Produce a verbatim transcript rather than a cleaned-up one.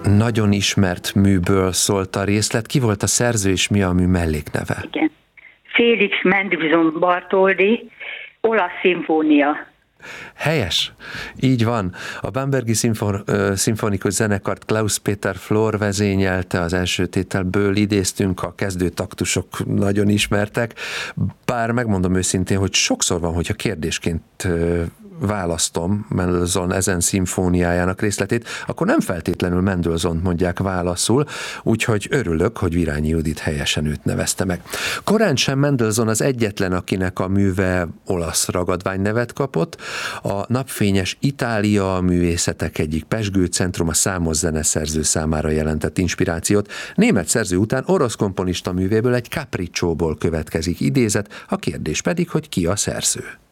nagyon ismert műből szólt a részlet. Ki volt a szerző, és mi a mű mellékneve? Igen. Félix Mendelssohn Bartholdy, Olasz szimfónia. Helyes, így van. A Bambergi Szimfon- Szimfonikus Zenekart Klaus Peter Flor vezényelte, az első tételből idéztünk, a kezdő taktusok nagyon ismertek, bár megmondom őszintén, hogy sokszor van, hogyha kérdésként választom Mendelssohn ezen szimfóniájának részletét, akkor nem feltétlenül Mendelssohnt mondják válaszul, úgyhogy örülök, hogy Virányi Judit helyesen őt nevezte meg. Korán sem Mendelssohn az egyetlen, akinek a műve olasz ragadványnevet kapott. A Napfényes Itália, a művészetek egyik pezsgő centruma, számos zeneszerző számára jelentett inspirációt. Német szerző után orosz komponista művéből, egy capriccióból következik idézet, a kérdés pedig, hogy ki a szerző.